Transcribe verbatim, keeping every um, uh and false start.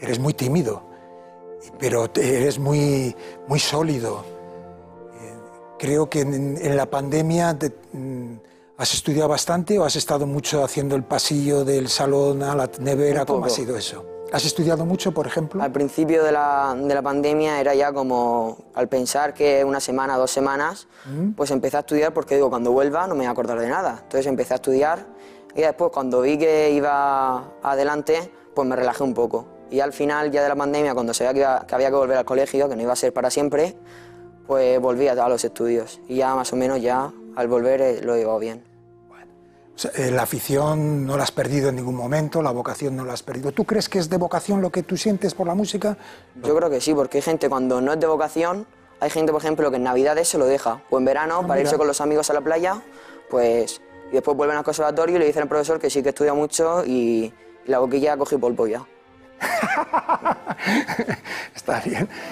eres muy tímido, pero eres muy, muy sólido. Eh, creo que en, en la pandemia te, mm, has estudiado bastante o has estado mucho haciendo el pasillo del salón a la nevera. ¿Cómo ha sido eso? ¿Has estudiado mucho, por ejemplo? Al principio de la, de la pandemia era ya como, al pensar que una semana, dos semanas, ¿Mm? pues empecé a estudiar porque digo, cuando vuelva no me voy a acordar de nada. Entonces empecé a estudiar y después cuando vi que iba adelante, pues me relajé un poco. Y al final ya de la pandemia, cuando sabía que, iba, que había que volver al colegio, que no iba a ser para siempre, pues volví a, a los estudios. Y ya más o menos ya al volver eh, lo he llevado bien. O sea, la afición no la has perdido en ningún momento, la vocación no la has perdido. ¿Tú crees que es de vocación lo que tú sientes por la música? Yo creo que sí, porque hay gente cuando no es de vocación, hay gente, por ejemplo, que en Navidades se lo deja, o en verano, ah, para irse con los amigos a la playa, pues, y después vuelven al conservatorio y le dicen al profesor que sí que estudia mucho y, y la boquilla coge polvo ya. Está bien.